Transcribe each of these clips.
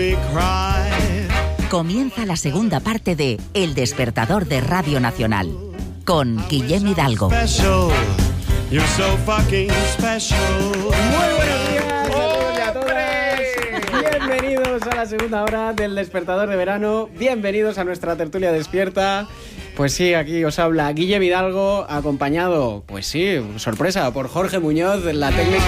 me cry. Comienza la segunda parte de El Despertador de Radio Nacional con Guillem Hidalgo. Special. You're so fucking special. Muy buenos días a todos y a todas. Bienvenidos a la segunda hora del Despertador de Verano. Bienvenidos a nuestra tertulia despierta. Pues sí, aquí os habla Guillem Hidalgo, acompañado, pues sí, sorpresa, por Jorge Muñoz en la técnica.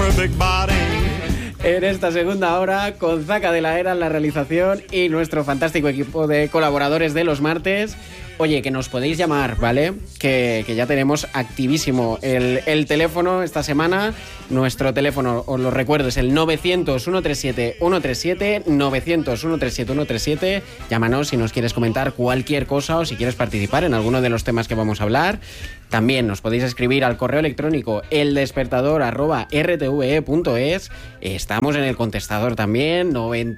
En esta segunda hora, con Zaca de la Era en la realización y nuestro fantástico equipo de colaboradores de los martes. Oye, que nos podéis llamar, ¿vale? Que ya tenemos activísimo el teléfono esta semana. Nuestro teléfono, os lo recuerdo, es el 900-137-137, 900-137-137. Llámanos si nos quieres comentar cualquier cosa o si quieres participar en alguno de los temas que vamos a hablar. También nos podéis escribir al correo electrónico eldespertador@rtve.es. Estamos en el contestador también,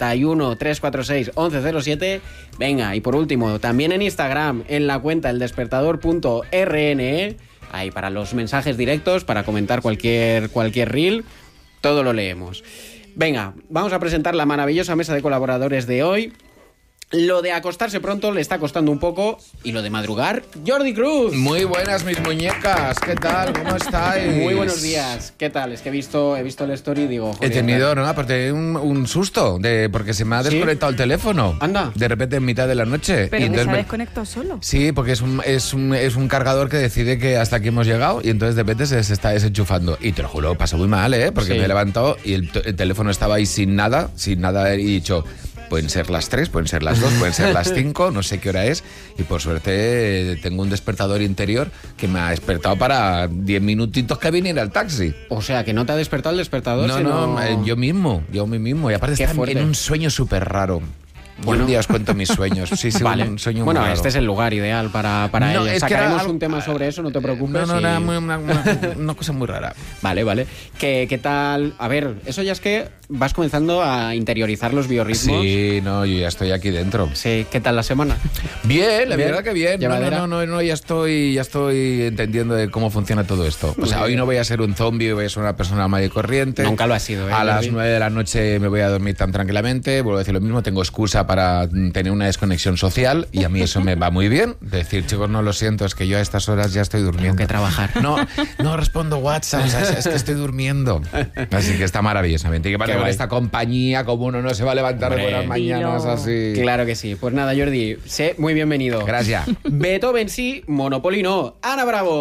91-346-1107. Venga, y por último, también en Instagram, en la cuenta eldespertador.rne. Ahí para los mensajes directos, para comentar cualquier reel, todo lo leemos. Venga, vamos a presentar la maravillosa mesa de colaboradores de hoy. Lo de acostarse pronto le está costando un poco y lo de madrugar, Jordi Cruz. Muy buenas, mis muñecas. ¿Qué tal? ¿Cómo estáis? Muy buenos días. ¿Qué tal? Es que he visto el story y digo... Joder, he tenido, ¿no? Aparte un susto porque se me ha desconectado el teléfono. Anda. De repente en mitad de la noche. ¿Pero y que se ha desconectado solo? Sí, porque es un cargador que decide que hasta aquí hemos llegado y entonces de repente se está desenchufando. Y te lo juro, pasó muy mal, ¿eh? Porque me he levantado y el teléfono estaba ahí sin nada y he dicho... Pueden ser las 3, pueden ser las 2, pueden ser las 5, no sé qué hora es. Y por suerte tengo un despertador interior que me ha despertado para 10 minutitos que viniera el taxi. O sea, que no te ha despertado el despertador, No, yo mismo. Y aparte está en un sueño súper raro. Bueno, un día os cuento mis sueños. Sí, vale. Un sueño bueno, muy raro. Este es el lugar ideal para ello. Sacaremos un tema sobre eso, no te preocupes. No, era una cosa muy rara. Vale. ¿Qué tal? A ver, eso ya es que vas comenzando a interiorizar los biorritmos. Sí, yo ya estoy aquí dentro. Sí, ¿qué tal la semana? Bien, la verdad que bien. No, ya estoy entendiendo de cómo funciona todo esto. O sea, hoy no voy a ser un zombie, voy a ser una persona normal y corriente. Nunca lo ha sido, ¿eh? A las 9 de la noche me voy a dormir tan tranquilamente. Vuelvo a decir lo mismo, tengo excusa para tener una desconexión social y a mí eso me va muy bien. Decir, chicos, no lo siento, es que yo a estas horas ya estoy durmiendo. Tengo que trabajar. No respondo WhatsApp, o sea, es que estoy durmiendo. Así que está maravillosamente. Y que para esta compañía, como uno no se va a levantar por las mañanas así. Claro que sí. Pues nada, Jordi, sé muy bienvenido. Gracias. Beethoven sí, Monopoly no. Ana Bravo.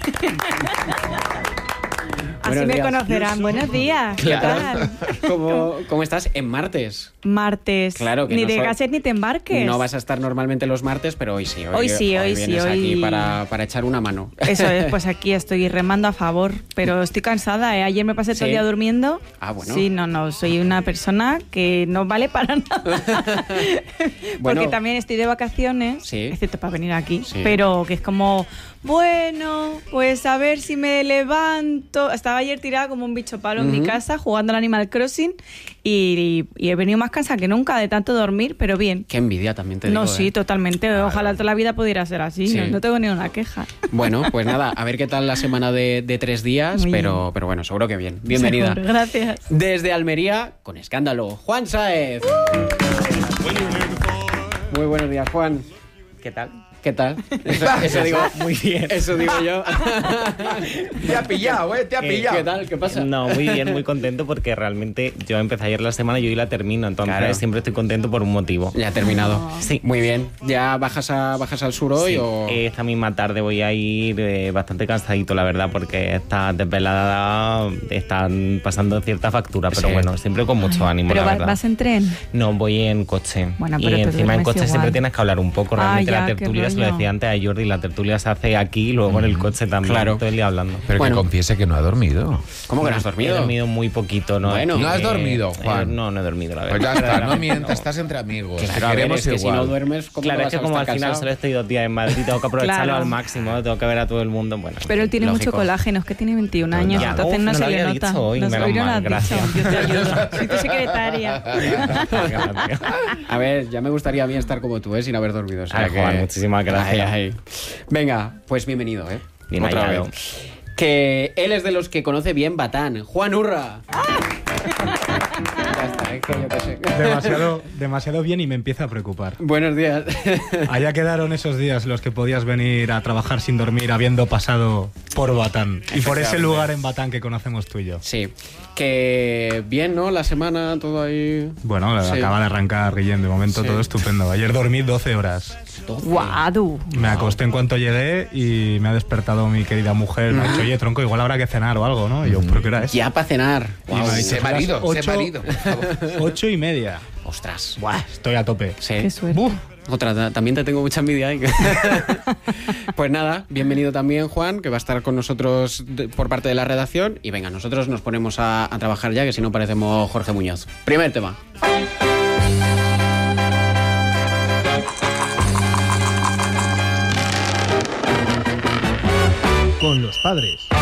Así me conocerán. Buenos días. Claro. ¿Qué tal? ¿Cómo estás en martes? Martes. Claro que ni te cases ni te embarques. No vas a estar normalmente los martes, pero hoy sí. Hoy vienes aquí para echar una mano. Eso es, pues aquí estoy remando a favor, pero estoy cansada, ¿eh? Ayer me pasé todo el día durmiendo. Ah, bueno. Sí, no, soy una persona que no vale para nada. Porque también estoy de vacaciones, excepto para venir aquí, pero que es como... Bueno, pues a ver si me levanto. Estaba ayer tirada como un bicho palo en mi casa jugando al Animal Crossing y he venido más cansada que nunca de tanto dormir, pero bien. Qué envidia también te digo. No, sí, totalmente. Claro. Ojalá toda la vida pudiera ser así. Sí. No tengo ni una queja. Bueno, pues nada, a ver qué tal la semana de 3 días, pero bueno, seguro que bien. Bienvenida. Seguro, gracias. Desde Almería, con escándalo, Juan Sáez. Muy buenos días, Juan. ¿Qué tal? Eso digo, muy bien. Eso digo yo. Te ha pillado, te ha pillado. ¿Qué tal? ¿Qué pasa? No, muy bien, muy contento porque realmente yo empecé ayer la semana y hoy la termino. Entonces siempre estoy contento por un motivo. Ya ha terminado. Sí. Muy bien. ¿Ya bajas al sur hoy o...? Esta misma tarde voy a ir bastante cansadito, la verdad, porque esta desvelada están pasando cierta factura, pero bueno, siempre con mucho ánimo, ¿Pero la verdad. vas en tren? No, voy en coche. Bueno, y encima en coche siempre tienes que hablar un poco. Realmente la tertulia, se lo decía antes a Jordi, la tertulia se hace aquí y luego en el coche también. Claro. Todo el día hablando. Pero que confiese que no ha dormido. ¿Cómo que no has dormido? He dormido muy poquito, ¿no? Bueno. ¿No has dormido, Juan? No he dormido, la verdad. Pues ya está, no mientas, estás entre amigos. Claro, queremos es que igual. si no duermes, ¿cómo Claro, vas es que a como estar al final cansado? solo estoy 2 días en Madrid, tengo que aprovecharlo al máximo, tengo que ver a todo el mundo. Bueno, pero él tiene lógico. mucho colágeno, es que tiene 21 años, Ya, entonces no me se lo le había nota. dicho hoy, menos no lo mal, has gracias. dicho. Yo te ayudo. Soy tu secretaria. A ver, ya me gustaría a mí estar como tú, sin haber dormido. O sea Ay, Juan, muchísimas gracias. Ay. Venga, pues bienvenido, Bien otra hallado. vez. Que él es de los que conoce bien Batán. Juan Urra. Ya está. es que yo qué sé. Demasiado bien y me empieza a preocupar. Buenos días. Allá quedaron esos días los que podías venir a trabajar sin dormir habiendo pasado por Batán. Y por ese lugar en Batán que conocemos tú y yo. Sí. Que bien, ¿no? La semana, todo ahí... Bueno, sí. Acaba de arrancar, Guillén. De momento todo estupendo. Ayer dormí 12 horas. ¡Guau! Me acosté en cuanto llegué y me ha despertado mi querida mujer. Me ha dicho, oye, tronco, igual habrá que cenar o algo, ¿no? Y yo, ¿pero qué hora es? Ya para cenar. Wow. Sé marido, por favor. 8:30. Ostras. Buah, estoy a tope. Sí. Qué suerte. Otra, también te tengo mucha envidia ahí. Pues nada, bienvenido también, Juan, que va a estar con nosotros por parte de la redacción. Y venga, nosotros nos ponemos a trabajar ya, que si no parecemos Jorge Muñoz. Primer tema. Con los padres.